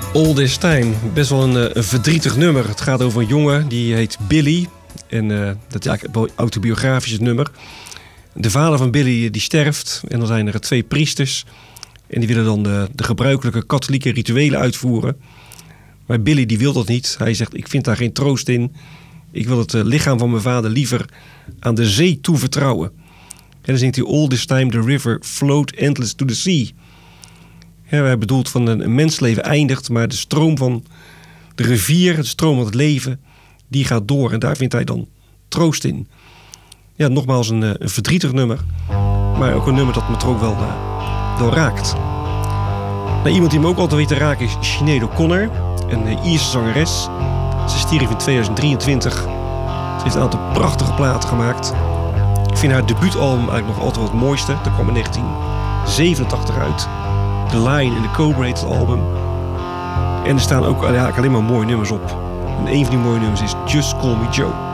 All This Time, best wel een verdrietig nummer. Het gaat over een jongen, die heet Billy. En dat is eigenlijk wel autobiografisch het nummer. De vader van Billy die sterft en dan zijn er 2 priesters. En die willen dan de gebruikelijke katholieke rituelen uitvoeren. Maar Billy die wil dat niet. Hij zegt, ik vind daar geen troost in. Ik wil het lichaam van mijn vader liever aan de zee toevertrouwen. En dan zingt hij All This Time the river flowed endless to the sea. Ja, hij bedoelt van een mensleven eindigt, maar de stroom van de rivier, de stroom van het leven, die gaat door. En daar vindt hij dan troost in. Ja, nogmaals een verdrietig nummer. Maar ook een nummer dat me toch ook wel raakt. Nou, iemand die me ook altijd weet te raken is Sinéad O'Connor. Een Ierse zangeres. Ze stierf in 2023. Ze heeft een aantal prachtige platen gemaakt. Ik vind haar debuutalbum eigenlijk nog altijd wel het mooiste. Dat kwam in 1987 uit. The Lion in the Cobra heet het album. En er staan ook eigenlijk alleen maar mooie nummers op. En een van die mooie nummers is Just Call Me Joe.